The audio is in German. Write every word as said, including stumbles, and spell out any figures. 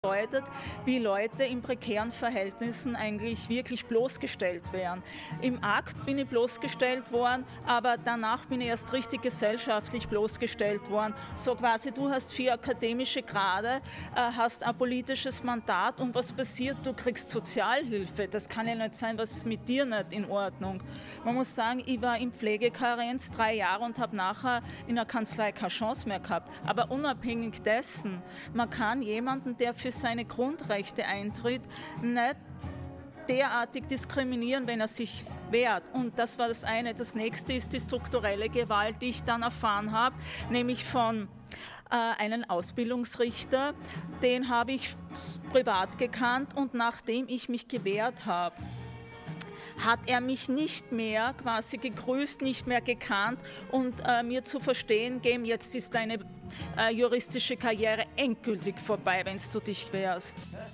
bedeutet, wie Leute in prekären Verhältnissen eigentlich wirklich bloßgestellt werden. Im Akt bin ich bloßgestellt worden, aber danach bin ich erst richtig gesellschaftlich bloßgestellt worden. So quasi, du hast vier akademische Grade, äh, hast ein politisches Mandat und was passiert? Du kriegst Sozialhilfe. Das kann ja nicht sein, was ist mit dir nicht in Ordnung. Man muss sagen, ich war in Pflegekarenz drei Jahre und habe nachher in der Kanzlei keine Chance mehr gehabt. Aber unabhängig dessen, man kann jemanden, der für seine Grundrechte eintritt, nicht derartig diskriminieren, wenn er sich wehrt. Und das war das eine. Das nächste ist die strukturelle Gewalt, die ich dann erfahren habe, nämlich von äh, einem Ausbildungsrichter. Den habe ich privat gekannt und nachdem ich mich gewehrt habe, hat er mich nicht mehr quasi gegrüßt, nicht mehr gekannt und äh, mir zu verstehen gegeben, jetzt ist deine äh, juristische Karriere endgültig vorbei, wenn du dich wehrst.